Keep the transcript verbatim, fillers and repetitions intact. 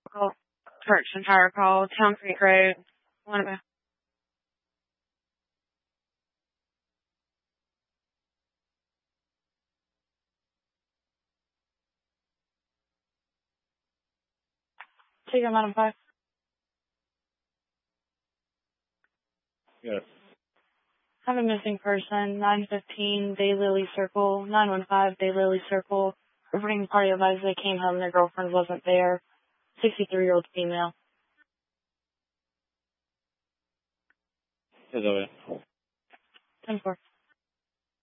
Call, correction tower call, Town Creek Road. One of Take them out of five. Yes. Have a missing person, nine fifteen Daylily Circle, nine one five Daylily Circle. Reporting party advised they came home, their girlfriend wasn't there. sixty-three-year-old female. Is that it? ten four.